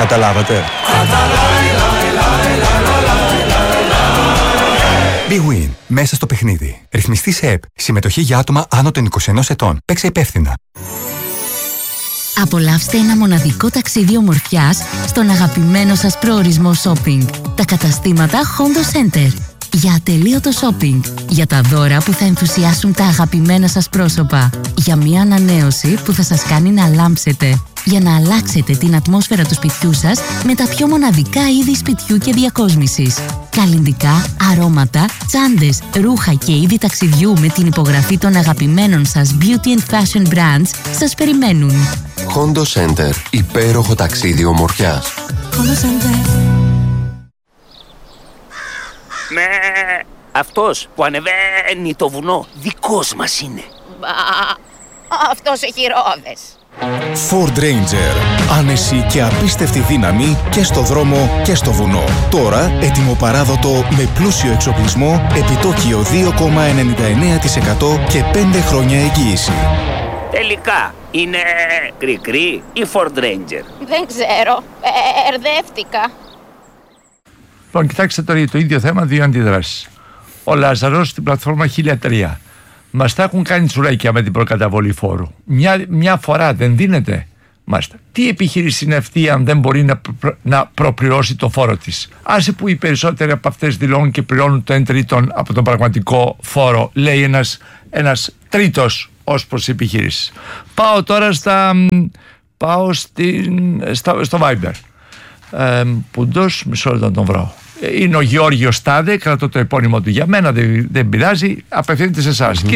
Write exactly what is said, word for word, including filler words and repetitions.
Καταλάβατε? Big Win. Μέσα στο παιχνίδι. Ρυθμιστή σε ΕΠ. Συμμετοχή για άτομα άνω των είκοσι ενός ετών. Παίξε υπεύθυνα. Απολαύστε ένα μοναδικό ταξίδι ομορφιάς στον αγαπημένο σας προορισμό shopping. Τα καταστήματα Hondo Center. Για ατελείωτο shopping. Για τα δώρα που θα ενθουσιάσουν τα αγαπημένα σας πρόσωπα. Για μια ανανέωση που θα σας κάνει να λάμψετε. Για να αλλάξετε την ατμόσφαιρα του σπιτιού σας με τα πιο μοναδικά είδη σπιτιού και διακόσμησης. Καλλυντικά, αρώματα, τσάντες, ρούχα και είδη ταξιδιού με την υπογραφή των αγαπημένων σας beauty and fashion brands σας περιμένουν. Hondo Center. Υπέροχο ταξίδι ομορφιάς. Hondo Center. Με αυτός που ανεβαίνει το βουνό δικός μας είναι. Μπα, αυτός έχει ρόδες. Ford Ranger. Άνεση και απίστευτη δύναμη και στο δρόμο και στο βουνό. Τώρα έτοιμο-παράδοτο με πλούσιο εξοπλισμό, επιτόκιο δύο κόμμα ενενήντα εννέα τοις εκατό και πέντε χρόνια εγγύηση. Τελικά είναι κρι-κρι ή Ford Ranger? Δεν ξέρω, μπερδεύτηκα. Λοιπόν, κοιτάξτε τώρα για το ίδιο θέμα δύο αντιδράσεις. Ο Λάζαρος στην πλατφόρμα χίλια τρία. Μας τα έχουν κάνει τσουρέκια με την προκαταβολή φόρου. Μια, μια φορά δεν δίνεται. Μάλιστα. Τι επιχείρηση είναι αυτή αν δεν μπορεί να, προ, να προπληρώσει το φόρο της? Άσε που οι περισσότεροι από αυτές δηλώνουν και πληρώνουν το εν τρίτον από τον πραγματικό φόρο, λέει ένας, ένας τρίτος ως προς επιχείρηση. Πάω τώρα στα, πάω στην, στα, στο Viber. Ε, Πούντος, μισό λεπτό να τον βρω. Είναι ο Γεώργιος Τάδε, κρατώ το επώνυμο του για μένα, δεν, δεν πειράζει, απευθύνεται σε εσάς. Mm-hmm.